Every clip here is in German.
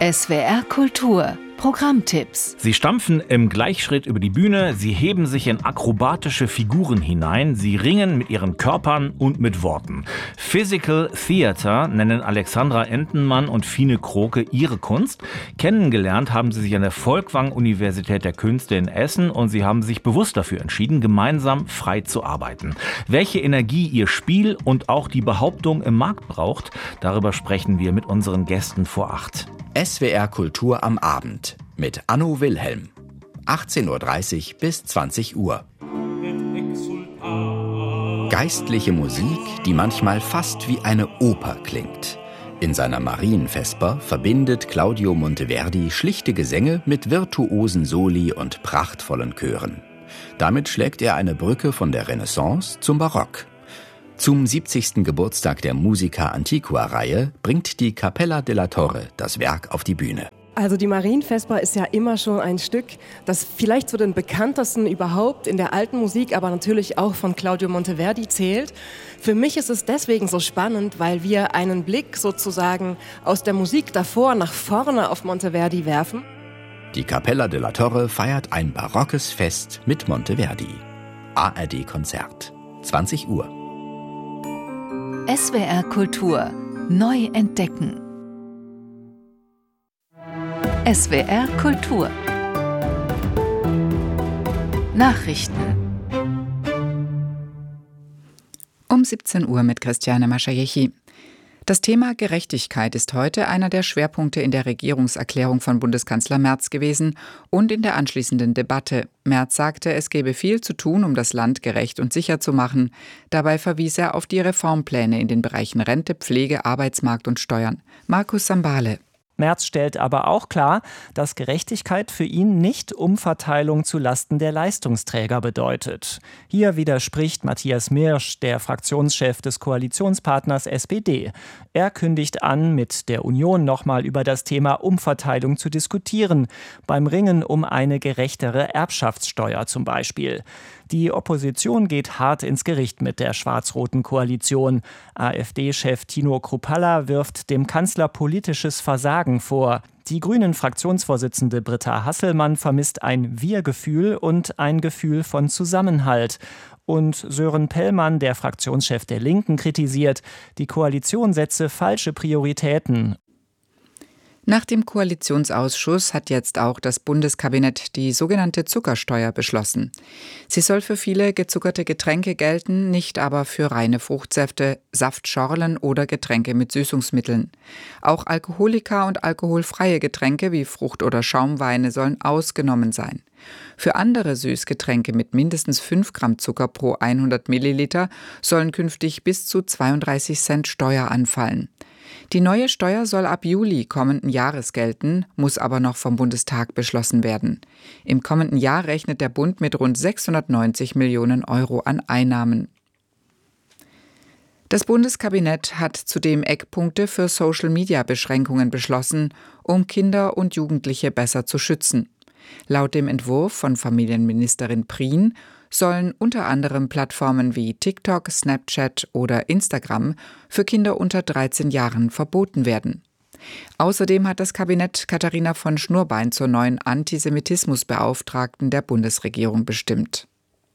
SWR Kultur Programmtipps. Sie stampfen im Gleichschritt über die Bühne, sie heben sich in akrobatische Figuren hinein, sie ringen mit ihren Körpern und mit Worten. Physical Theater nennen Alexandra Entenmann und Fine Kroke ihre Kunst. Kennengelernt haben sie sich an der Folkwang-Universität der Künste in Essen und sie haben sich bewusst dafür entschieden, gemeinsam frei zu arbeiten. Welche Energie ihr Spiel und auch die Behauptung im Markt braucht, darüber sprechen wir mit unseren Gästen vor 8. SWR Kultur am Abend mit Anno Wilhelm. 18:30 bis 20 Uhr. Geistliche Musik, die manchmal fast wie eine Oper klingt. In seiner Marienvesper verbindet Claudio Monteverdi schlichte Gesänge mit virtuosen Soli und prachtvollen Chören. Damit schlägt er eine Brücke von der Renaissance zum Barock. Zum 70. Geburtstag der Musica Antiqua-Reihe bringt die Cappella della Torre das Werk auf die Bühne. Also die Marienvesper ist ja immer schon ein Stück, das vielleicht zu den bekanntesten überhaupt in der alten Musik, aber natürlich auch von Claudio Monteverdi zählt. Für mich ist es deswegen so spannend, weil wir einen Blick sozusagen aus der Musik davor nach vorne auf Monteverdi werfen. Die Cappella della Torre feiert ein barockes Fest mit Monteverdi. ARD-Konzert, 20 Uhr. SWR Kultur neu entdecken. SWR Kultur Nachrichten um 17 Uhr mit Christiane Maschajechi. Das Thema Gerechtigkeit ist heute einer der Schwerpunkte in der Regierungserklärung von Bundeskanzler Merz gewesen und in der anschließenden Debatte. Merz sagte, es gebe viel zu tun, um das Land gerecht und sicher zu machen. Dabei verwies er auf die Reformpläne in den Bereichen Rente, Pflege, Arbeitsmarkt und Steuern. Markus Sambale. Merz stellt aber auch klar, dass Gerechtigkeit für ihn nicht Umverteilung zu Lasten der Leistungsträger bedeutet. Hier widerspricht Matthias Mirsch, der Fraktionschef des Koalitionspartners SPD. Er kündigt an, mit der Union nochmal über das Thema Umverteilung zu diskutieren, beim Ringen um eine gerechtere Erbschaftssteuer zum Beispiel. Die Opposition geht hart ins Gericht mit der schwarz-roten Koalition. AfD-Chef Tino Kruppalla wirft dem Kanzler politisches Versagen vor. Die Grünen-Fraktionsvorsitzende Britta Hasselmann vermisst ein Wir-Gefühl und ein Gefühl von Zusammenhalt. Und Sören Pellmann, der Fraktionschef der Linken, kritisiert, die Koalition setze falsche Prioritäten. Nach dem Koalitionsausschuss hat jetzt auch das Bundeskabinett die sogenannte Zuckersteuer beschlossen. Sie soll für viele gezuckerte Getränke gelten, nicht aber für reine Fruchtsäfte, Saftschorlen oder Getränke mit Süßungsmitteln. Auch Alkoholika und alkoholfreie Getränke wie Frucht- oder Schaumweine sollen ausgenommen sein. Für andere Süßgetränke mit mindestens 5 Gramm Zucker pro 100 Milliliter sollen künftig bis zu 32 Cent Steuer anfallen. Die neue Steuer soll ab Juli kommenden Jahres gelten, muss aber noch vom Bundestag beschlossen werden. Im kommenden Jahr rechnet der Bund mit rund 690 Millionen Euro an Einnahmen. Das Bundeskabinett hat zudem Eckpunkte für Social-Media-Beschränkungen beschlossen, um Kinder und Jugendliche besser zu schützen. Laut dem Entwurf von Familienministerin Prien sollen unter anderem Plattformen wie TikTok, Snapchat oder Instagram für Kinder unter 13 Jahren verboten werden. Außerdem hat das Kabinett Katharina von Schnurbein zur neuen Antisemitismusbeauftragten der Bundesregierung bestimmt.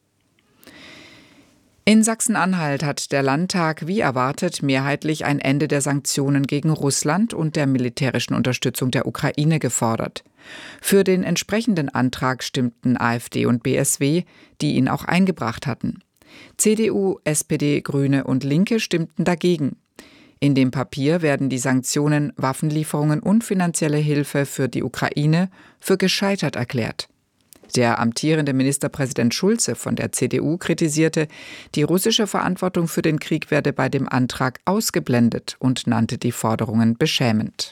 In Sachsen-Anhalt hat der Landtag wie erwartet mehrheitlich ein Ende der Sanktionen gegen Russland und der militärischen Unterstützung der Ukraine gefordert. Für den entsprechenden Antrag stimmten AfD und BSW, die ihn auch eingebracht hatten. CDU, SPD, Grüne und Linke stimmten dagegen. In dem Papier werden die Sanktionen, Waffenlieferungen und finanzielle Hilfe für die Ukraine für gescheitert erklärt. Der amtierende Ministerpräsident Schulze von der CDU kritisierte, die russische Verantwortung für den Krieg werde bei dem Antrag ausgeblendet und nannte die Forderungen beschämend.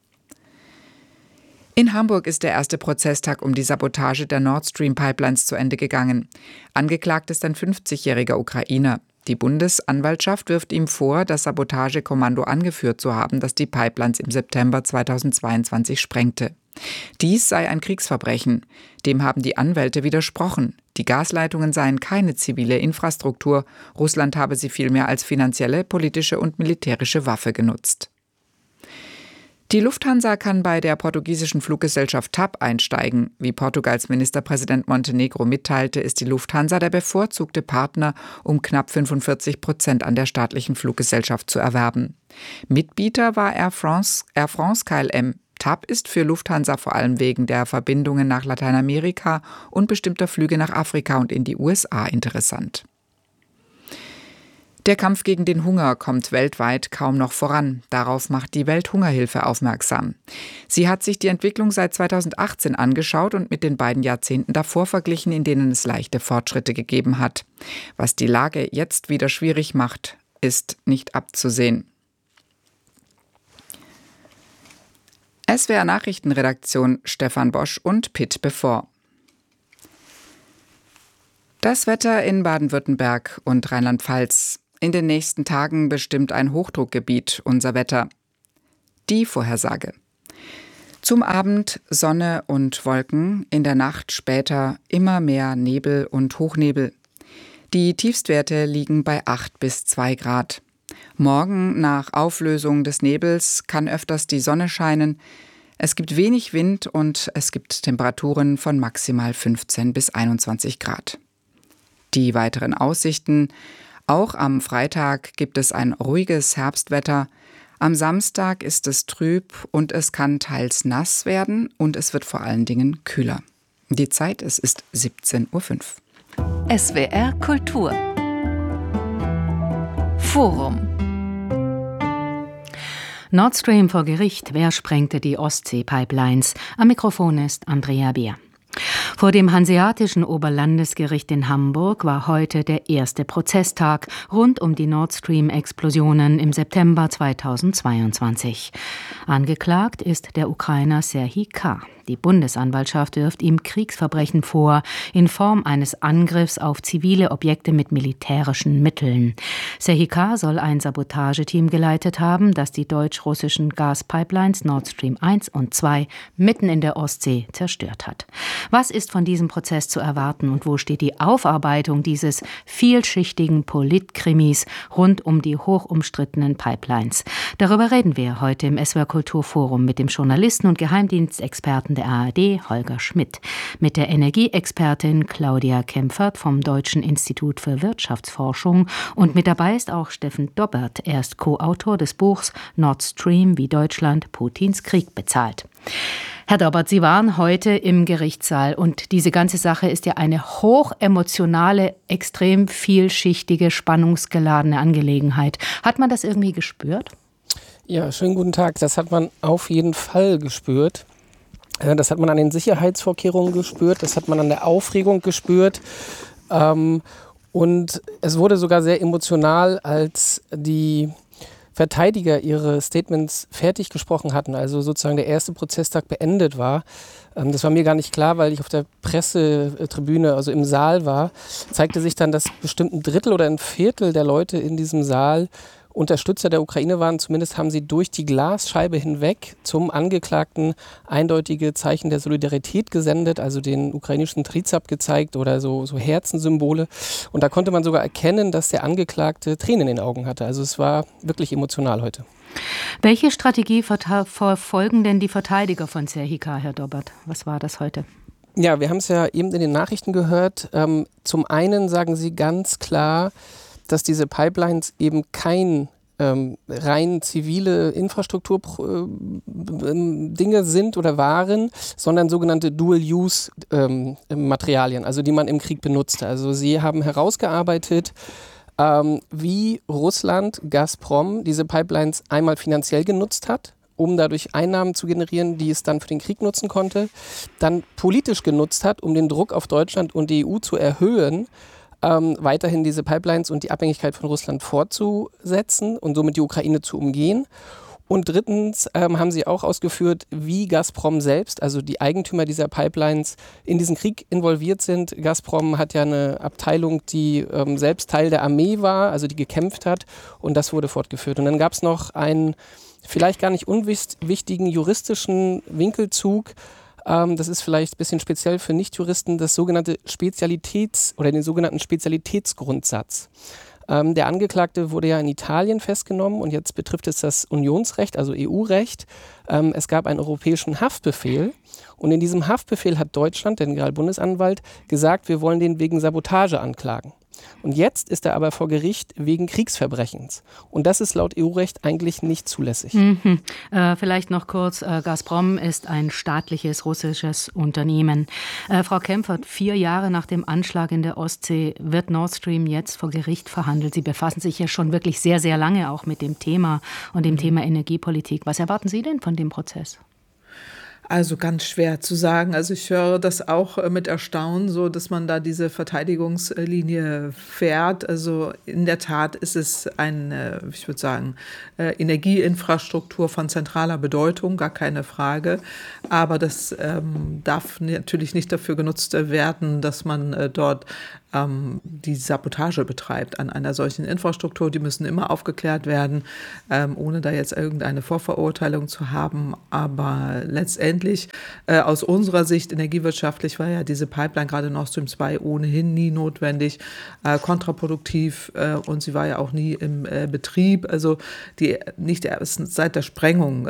In Hamburg ist der erste Prozesstag um die Sabotage der Nord Stream Pipelines zu Ende gegangen. Angeklagt ist ein 50-jähriger Ukrainer. Die Bundesanwaltschaft wirft ihm vor, das Sabotagekommando angeführt zu haben, das die Pipelines im September 2022 sprengte. Dies sei ein Kriegsverbrechen. Dem haben die Anwälte widersprochen. Die Gasleitungen seien keine zivile Infrastruktur. Russland habe sie vielmehr als finanzielle, politische und militärische Waffe genutzt. Die Lufthansa kann bei der portugiesischen Fluggesellschaft TAP einsteigen. Wie Portugals Ministerpräsident Montenegro mitteilte, ist die Lufthansa der bevorzugte Partner, um knapp 45% an der staatlichen Fluggesellschaft zu erwerben. Mitbieter war Air France KLM. TAP ist für Lufthansa vor allem wegen der Verbindungen nach Lateinamerika und bestimmter Flüge nach Afrika und in die USA interessant. Der Kampf gegen den Hunger kommt weltweit kaum noch voran. Darauf macht die Welthungerhilfe aufmerksam. Sie hat sich die Entwicklung seit 2018 angeschaut und mit den beiden Jahrzehnten davor verglichen, in denen es leichte Fortschritte gegeben hat. Was die Lage jetzt wieder schwierig macht, ist nicht abzusehen. SWR Nachrichtenredaktion Stefan Bosch und Pitt Bevor. Das Wetter in Baden-Württemberg und Rheinland-Pfalz. In den nächsten Tagen bestimmt ein Hochdruckgebiet unser Wetter. Die Vorhersage. Zum Abend Sonne und Wolken, in der Nacht später immer mehr Nebel und Hochnebel. Die Tiefstwerte liegen bei 8 bis 2 Grad. Morgen nach Auflösung des Nebels kann öfters die Sonne scheinen. Es gibt wenig Wind und es gibt Temperaturen von maximal 15 bis 21 Grad. Die weiteren Aussichten: Auch am Freitag gibt es ein ruhiges Herbstwetter. Am Samstag ist es trüb und es kann teils nass werden und es wird vor allen Dingen kühler. Die Zeit, es ist 17:05 Uhr. SWR Kultur Forum. Nord Stream vor Gericht. Wer sprengte die Ostsee-Pipelines? Am Mikrofon ist Andrea Beer. Vor dem Hanseatischen Oberlandesgericht in Hamburg war heute der erste Prozesstag rund um die Nord Stream-Explosionen im September 2022. Angeklagt ist der Ukrainer Serhij K. Die Bundesanwaltschaft wirft ihm Kriegsverbrechen vor, in Form eines Angriffs auf zivile Objekte mit militärischen Mitteln. Serhij K. soll ein Sabotageteam geleitet haben, das die deutsch-russischen Gaspipelines Nord Stream 1 und 2 mitten in der Ostsee zerstört hat. Was ist von diesem Prozess zu erwarten und wo steht die Aufarbeitung dieses vielschichtigen Politkrimis rund um die hochumstrittenen Pipelines? Darüber reden wir heute im SWR Kulturforum mit dem Journalisten und Geheimdienstexperten der ARD, Holger Schmidt, mit der Energieexpertin Claudia Kempfert vom Deutschen Institut für Wirtschaftsforschung und mit dabei ist auch Steffen Dobbert. Er ist Co-Autor des Buchs Nord Stream, wie Deutschland Putins Krieg bezahlt. Herr Dobbert, Sie waren heute im Gerichtssaal und diese ganze Sache ist ja eine hochemotionale, extrem vielschichtige, spannungsgeladene Angelegenheit. Hat man das irgendwie gespürt? Ja, schönen guten Tag. Das hat man auf jeden Fall gespürt. Das hat man an den Sicherheitsvorkehrungen gespürt, das hat man an der Aufregung gespürt. Und es wurde sogar sehr emotional, als die Verteidiger ihre Statements fertig gesprochen hatten, also sozusagen der erste Prozesstag beendet war. Das war mir gar nicht klar, weil ich auf der Pressetribüne, also im Saal war, zeigte sich dann, dass bestimmt ein Drittel oder ein Viertel der Leute in diesem Saal Unterstützer der Ukraine waren. Zumindest haben sie durch die Glasscheibe hinweg zum Angeklagten eindeutige Zeichen der Solidarität gesendet, also den ukrainischen Trizap gezeigt oder so Herzensymbole. Und da konnte man sogar erkennen, dass der Angeklagte Tränen in den Augen hatte. Also es war wirklich emotional heute. Welche Strategie verfolgen denn die Verteidiger von Serhij K., Herr Dobbert? Was war das heute? Ja, wir haben es ja eben in den Nachrichten gehört. Zum einen sagen sie ganz klar, dass diese Pipelines eben kein rein zivile Infrastruktur-Dinge sind oder waren, sondern sogenannte Dual-Use-Materialien, also die man im Krieg benutzte. Also sie haben herausgearbeitet, wie Russland, Gazprom, diese Pipelines einmal finanziell genutzt hat, um dadurch Einnahmen zu generieren, die es dann für den Krieg nutzen konnte, dann politisch genutzt hat, um den Druck auf Deutschland und die EU zu erhöhen, weiterhin diese Pipelines und die Abhängigkeit von Russland fortzusetzen und somit die Ukraine zu umgehen. Und drittens haben sie auch ausgeführt, wie Gazprom selbst, also die Eigentümer dieser Pipelines, in diesen Krieg involviert sind. Gazprom hat ja eine Abteilung, die selbst Teil der Armee war, also die gekämpft hat, und das wurde fortgeführt. Und dann gab es noch einen vielleicht gar nicht unwichtigen juristischen Winkelzug. Das ist vielleicht ein bisschen speziell für Nichtjuristen, den sogenannten Spezialitätsgrundsatz. Der Angeklagte wurde ja in Italien festgenommen und jetzt betrifft es das Unionsrecht, also EU-Recht. Es gab einen europäischen Haftbefehl und in diesem Haftbefehl hat Deutschland, der Generalbundesanwalt, gesagt, wir wollen den wegen Sabotage anklagen. Und jetzt ist er aber vor Gericht wegen Kriegsverbrechens. Und das ist laut EU-Recht eigentlich nicht zulässig. Vielleicht noch kurz, Gazprom ist ein staatliches russisches Unternehmen. Frau Kempfert, 4 Jahre nach dem Anschlag in der Ostsee wird Nord Stream jetzt vor Gericht verhandelt. Sie befassen sich ja schon wirklich sehr, sehr lange auch mit dem Thema und dem Thema Energiepolitik. Was erwarten Sie denn von dem Prozess? Also ganz schwer zu sagen. Also ich höre das auch mit Erstaunen, so dass man da diese Verteidigungslinie fährt. Also in der Tat ist es eine, ich würde sagen, Energieinfrastruktur von zentraler Bedeutung, gar keine Frage. Aber das darf natürlich nicht dafür genutzt werden, dass man dort die Sabotage betreibt an einer solchen Infrastruktur. Die müssen immer aufgeklärt werden, ohne da jetzt irgendeine Vorverurteilung zu haben. Aber letztendlich aus unserer Sicht energiewirtschaftlich war ja diese Pipeline, gerade Nord Stream 2, ohnehin nie notwendig, kontraproduktiv und sie war ja auch nie im Betrieb. Also nicht erst seit der Sprengung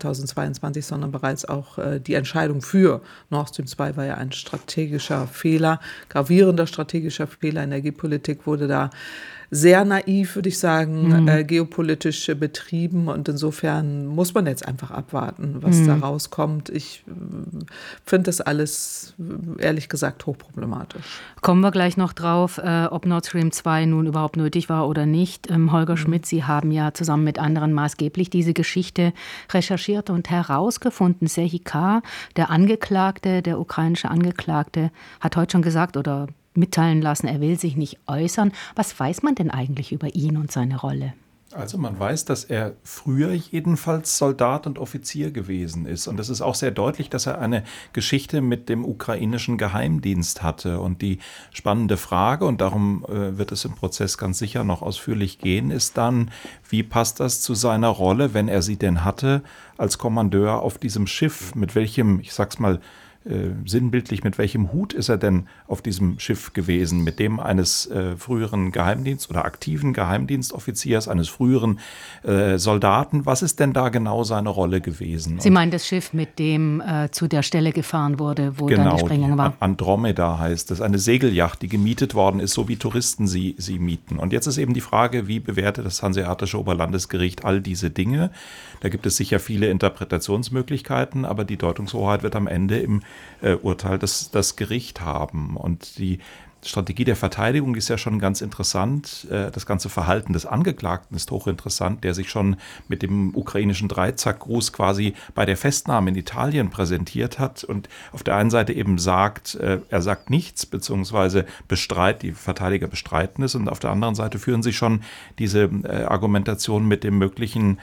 2022, sondern bereits auch die Entscheidung für Nord Stream 2 war ja ein strategischer Fehler, gravierender strategischer Fehler. Energiepolitik wurde da sehr naiv, würde ich sagen, geopolitisch betrieben und insofern muss man jetzt einfach abwarten, was da rauskommt. Ich finde das alles, ehrlich gesagt, hochproblematisch. Kommen wir gleich noch drauf, ob Nord Stream 2 nun überhaupt nötig war oder nicht. Holger Schmidt, Sie haben ja zusammen mit anderen maßgeblich diese Geschichte recherchiert und herausgefunden. Serhii K., der Angeklagte, der ukrainische Angeklagte, hat heute schon gesagt oder mitteilen lassen, er will sich nicht äußern. Was weiß man denn eigentlich über ihn und seine Rolle? Also man weiß, dass er früher jedenfalls Soldat und Offizier gewesen ist. Und es ist auch sehr deutlich, dass er eine Geschichte mit dem ukrainischen Geheimdienst hatte. Und die spannende Frage, und darum wird es im Prozess ganz sicher noch ausführlich gehen, ist dann, wie passt das zu seiner Rolle, wenn er sie denn hatte, als Kommandeur auf diesem Schiff? Mit welchem, ich sag's mal, sinnbildlich, mit welchem Hut ist er denn auf diesem Schiff gewesen? Mit dem eines früheren Geheimdienst- oder aktiven Geheimdienstoffiziers, eines früheren Soldaten? Was ist denn da genau seine Rolle gewesen? Sie meinen das Schiff, mit dem zu der Stelle gefahren wurde, wo dann die Sprengung war? Andromeda heißt es, eine Segelyacht, die gemietet worden ist, so wie Touristen sie mieten. Und jetzt ist eben die Frage, wie bewertet das Hanseatische Oberlandesgericht all diese Dinge? Da gibt es sicher viele Interpretationsmöglichkeiten, aber die Deutungshoheit wird am Ende im Urteil das Gericht haben. Und die Strategie der Verteidigung ist ja schon ganz interessant. Das ganze Verhalten des Angeklagten ist hochinteressant, der sich schon mit dem ukrainischen Dreizackgruß quasi bei der Festnahme in Italien präsentiert hat und auf der einen Seite eben sagt, er sagt nichts, beziehungsweise die Verteidiger bestreiten es, und auf der anderen Seite führen sie schon diese Argumentation mit der möglichen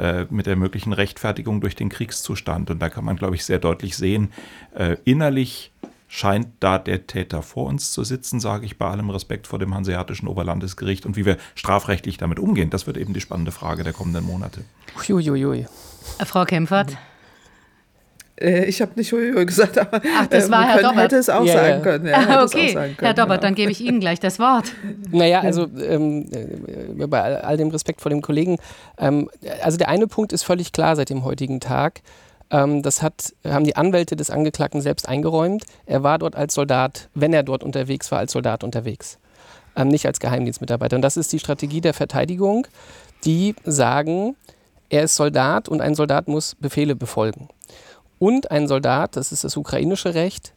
Rechtfertigung durch den Kriegszustand. Und da kann man, glaube ich, sehr deutlich sehen, innerlich scheint da der Täter vor uns zu sitzen, sage ich bei allem Respekt vor dem Hanseatischen Oberlandesgericht. Und wie wir strafrechtlich damit umgehen, das wird eben die spannende Frage der kommenden Monate. Uiuiui. Frau Kempfert? Ich habe nicht Uiuiui gesagt, aber das war Herr Doppert. Hätte es auch sagen können. Ja, okay, Herr Doppert, dann gebe ich Ihnen gleich das Wort. Naja, also bei all dem Respekt vor dem Kollegen, also der eine Punkt ist völlig klar seit dem heutigen Tag. Das haben die Anwälte des Angeklagten selbst eingeräumt. Er war dort als Soldat, wenn er dort unterwegs war, als Soldat unterwegs. Nicht als Geheimdienstmitarbeiter. Und das ist die Strategie der Verteidigung, die sagen, er ist Soldat und ein Soldat muss Befehle befolgen. Und ein Soldat, das ist das ukrainische Recht,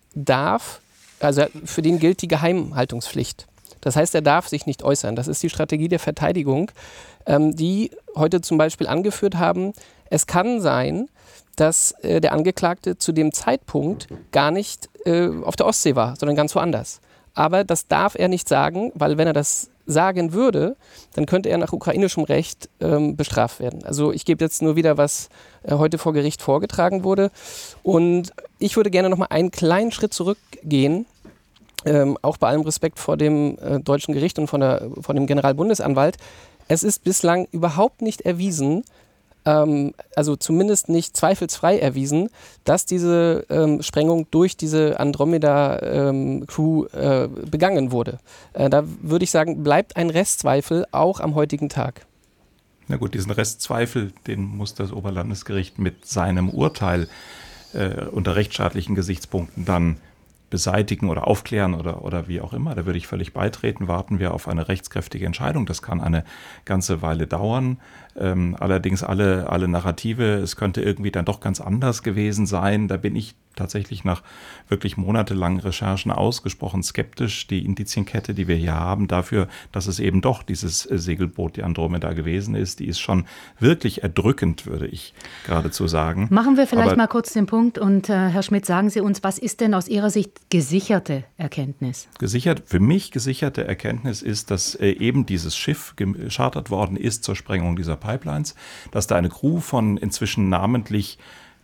für den gilt die Geheimhaltungspflicht. Das heißt, er darf sich nicht äußern. Das ist die Strategie der Verteidigung, die heute zum Beispiel angeführt haben, es kann sein, dass der Angeklagte zu dem Zeitpunkt gar nicht auf der Ostsee war, sondern ganz woanders. Aber das darf er nicht sagen, weil wenn er das sagen würde, dann könnte er nach ukrainischem Recht bestraft werden. Also ich gebe jetzt nur wieder, was heute vor Gericht vorgetragen wurde. Und ich würde gerne noch mal einen kleinen Schritt zurückgehen, auch bei allem Respekt vor dem deutschen Gericht und von dem Generalbundesanwalt. Es ist bislang überhaupt nicht erwiesen, also zumindest nicht zweifelsfrei erwiesen, dass diese Sprengung durch diese Andromeda-Crew begangen wurde. Da würde ich sagen, bleibt ein Restzweifel auch am heutigen Tag. Na gut, diesen Restzweifel, den muss das Oberlandesgericht mit seinem Urteil unter rechtsstaatlichen Gesichtspunkten dann beseitigen oder aufklären oder wie auch immer. Da würde ich völlig beitreten. Warten wir auf eine rechtskräftige Entscheidung. Das kann eine ganze Weile dauern. Allerdings alle Narrative, es könnte irgendwie dann doch ganz anders gewesen sein. Da bin ich tatsächlich nach wirklich monatelangen Recherchen ausgesprochen skeptisch. Die Indizienkette, die wir hier haben, dafür, dass es eben doch dieses Segelboot, die Andromeda gewesen ist, die ist schon wirklich erdrückend, würde ich geradezu sagen. Machen wir vielleicht mal kurz den Punkt und Herr Schmidt, sagen Sie uns, was ist denn aus Ihrer Sicht gesicherte Erkenntnis? Für mich gesicherte Erkenntnis ist, dass eben dieses Schiff gechartert worden ist zur Sprengung dieser Pipelines, dass da eine Crew von inzwischen namentlich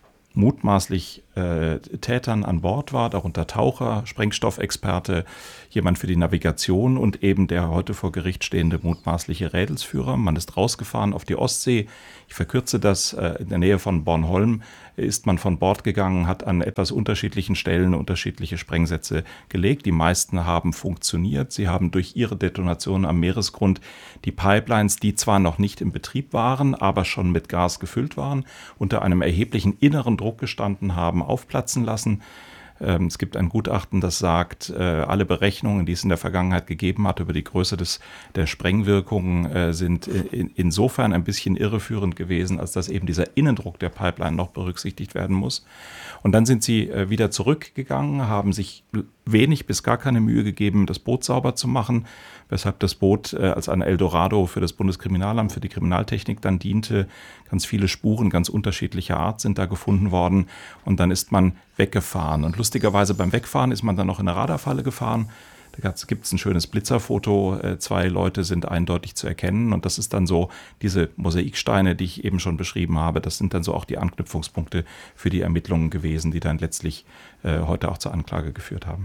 mutmaßlich Tätern an Bord war, darunter Taucher, Sprengstoffexperte, jemand für die Navigation und eben der heute vor Gericht stehende mutmaßliche Rädelsführer. Man ist rausgefahren auf die Ostsee. Ich verkürze das, in der Nähe von Bornholm ist man von Bord gegangen, hat an etwas unterschiedlichen Stellen unterschiedliche Sprengsätze gelegt. Die meisten haben funktioniert. Sie haben durch ihre Detonation am Meeresgrund die Pipelines, die zwar noch nicht in Betrieb waren, aber schon mit Gas gefüllt waren, unter einem erheblichen inneren Druck gestanden haben, aufplatzen lassen. Es gibt ein Gutachten, das sagt, alle Berechnungen, die es in der Vergangenheit gegeben hat über die Größe der Sprengwirkungen, sind insofern ein bisschen irreführend gewesen, als dass eben dieser Innendruck der Pipeline noch berücksichtigt werden muss. Und dann sind sie wieder zurückgegangen, haben sich wenig bis gar keine Mühe gegeben, das Boot sauber zu machen, weshalb das Boot als ein Eldorado für das Bundeskriminalamt, für die Kriminaltechnik dann diente. Ganz viele Spuren ganz unterschiedlicher Art sind da gefunden worden und dann ist man weggefahren. Und lustigerweise beim Wegfahren ist man dann noch in eine Radarfalle gefahren. Da gibt es ein schönes Blitzerfoto, 2 Leute sind eindeutig zu erkennen und das ist dann so, diese Mosaiksteine, die ich eben schon beschrieben habe, das sind dann so auch die Anknüpfungspunkte für die Ermittlungen gewesen, die dann letztlich heute auch zur Anklage geführt haben.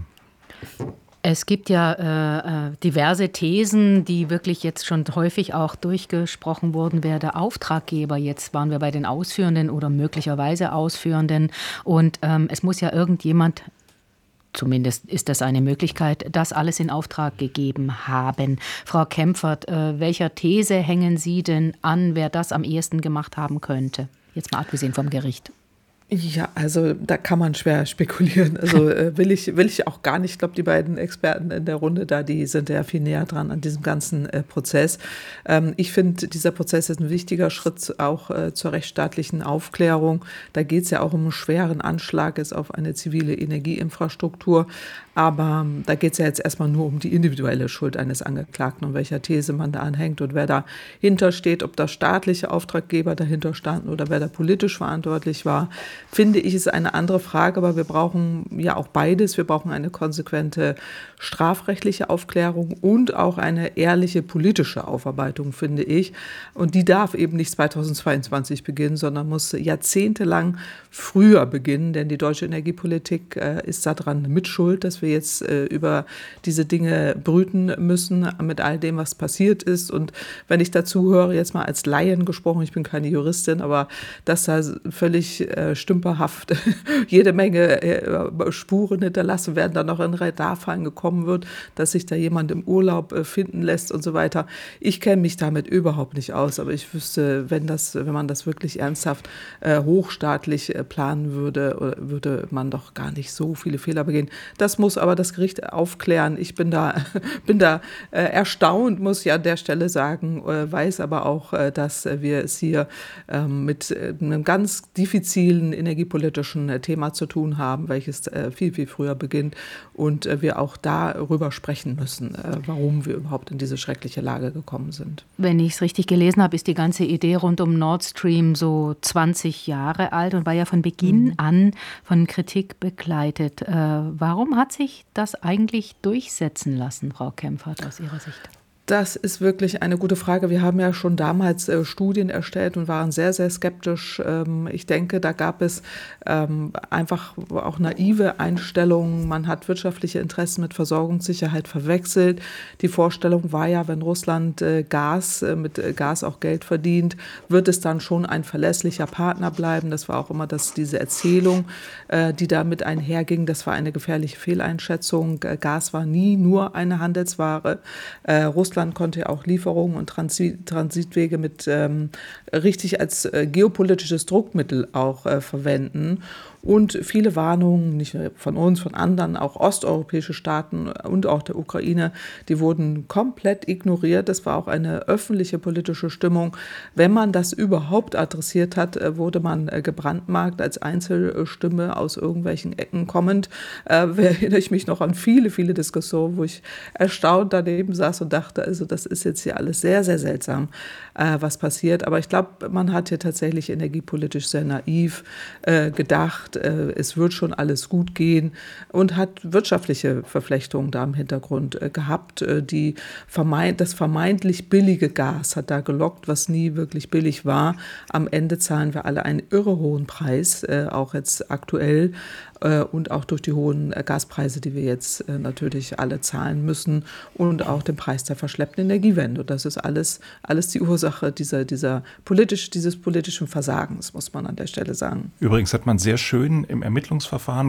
Es gibt ja diverse Thesen, die wirklich jetzt schon häufig auch durchgesprochen wurden, wer der Auftraggeber, jetzt waren wir bei den Ausführenden oder möglicherweise Ausführenden und es muss ja irgendjemand, zumindest ist das eine Möglichkeit, das alles in Auftrag gegeben haben. Frau Kempfert, welcher These hängen Sie denn an, wer das am ehesten gemacht haben könnte? Jetzt mal abgesehen vom Gericht. Ja, also da kann man schwer spekulieren. Also will ich auch gar nicht. Ich glaube, die beiden Experten in der Runde da, die sind ja viel näher dran an diesem ganzen Prozess. Ich finde, dieser Prozess ist ein wichtiger Schritt auch zur rechtsstaatlichen Aufklärung. Da geht es ja auch um einen schweren Anschlag auf eine zivile Energieinfrastruktur. Aber da geht es ja jetzt erstmal nur um die individuelle Schuld eines Angeklagten und welcher These man da anhängt und wer dahinter steht, ob da staatliche Auftraggeber dahinter standen oder wer da politisch verantwortlich war, finde ich, ist eine andere Frage. Aber wir brauchen ja auch beides. Wir brauchen eine konsequente strafrechtliche Aufklärung und auch eine ehrliche politische Aufarbeitung, finde ich. Und die darf eben nicht 2022 beginnen, sondern muss jahrzehntelang früher beginnen, denn die deutsche Energiepolitik ist daran mitschuld, dass wir jetzt über diese Dinge brüten müssen mit all dem, was passiert ist. Und wenn ich dazu höre, jetzt mal als Laien gesprochen, ich bin keine Juristin, aber dass da völlig stümperhaft jede Menge Spuren hinterlassen werden, dann noch in Radarfallen gekommen wird, dass sich da jemand im Urlaub finden lässt und so weiter. Ich kenne mich damit überhaupt nicht aus, aber ich wüsste, wenn man das wirklich ernsthaft hochstaatlich planen würde, würde man doch gar nicht so viele Fehler begehen. Das muss aber das Gericht aufklären. Ich bin da erstaunt, muss ich an der Stelle sagen, weiß aber auch, dass wir es hier mit einem ganz diffizilen energiepolitischen Thema zu tun haben, welches viel, viel früher beginnt und wir auch darüber sprechen müssen, warum wir überhaupt in diese schreckliche Lage gekommen sind. Wenn ich es richtig gelesen habe, ist die ganze Idee rund um Nord Stream so 20 Jahre alt und war ja von Beginn an von Kritik begleitet. Warum hat sich das eigentlich durchsetzen lassen, Frau Kempfert, aus Ihrer Sicht? Das ist wirklich eine gute Frage. Wir haben ja schon damals Studien erstellt und waren sehr, sehr skeptisch. Ich denke, da gab es einfach auch naive Einstellungen. Man hat wirtschaftliche Interessen mit Versorgungssicherheit verwechselt. Die Vorstellung war ja, wenn Russland mit Gas auch Geld verdient, wird es dann schon ein verlässlicher Partner bleiben. Das war auch immer diese Erzählung, die damit einherging. Das war eine gefährliche Fehleinschätzung. Gas war nie nur eine Handelsware. Russland konnte ja auch Lieferungen und Transitwege mit richtig als geopolitisches Druckmittel auch verwenden. Und viele Warnungen, nicht nur von uns, von anderen, auch osteuropäische Staaten und auch der Ukraine, die wurden komplett ignoriert. Das war auch eine öffentliche politische Stimmung. Wenn man das überhaupt adressiert hat, wurde man gebrandmarkt als Einzelstimme aus irgendwelchen Ecken kommend. Erinnere ich mich noch an viele, viele Diskussionen, wo ich erstaunt daneben saß und dachte, also das ist jetzt hier alles sehr, sehr seltsam, was passiert. Aber ich glaube, man hat hier tatsächlich energiepolitisch sehr naiv gedacht, es wird schon alles gut gehen und hat wirtschaftliche Verflechtungen da im Hintergrund gehabt. Das vermeintlich billige Gas hat da gelockt, was nie wirklich billig war. Am Ende zahlen wir alle einen irre hohen Preis, auch jetzt aktuell. Und auch durch die hohen Gaspreise, die wir jetzt natürlich alle zahlen müssen und auch den Preis der verschleppten Energiewende. Und das ist alles die Ursache dieses politischen Versagens, muss man an der Stelle sagen. Übrigens hat man sehr schön im Ermittlungsverfahren